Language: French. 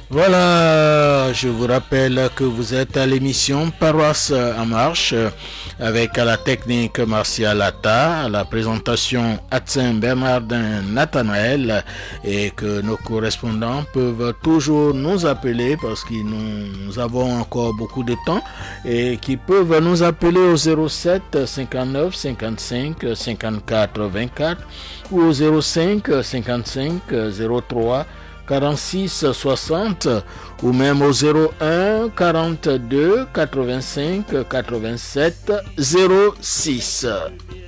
Voilà, je vous rappelle que vous êtes à l'émission Paroisse en marche avec à la technique Martial Atta, à la présentation Atsin Bernardin Nathanaël et que nos correspondants peuvent toujours nous appeler parce que nous avons encore beaucoup de temps et qui peuvent nous appeler au 07 59 55 54 24 ou au 05 55 03 46 60 ou même au 01 42 85 87 06.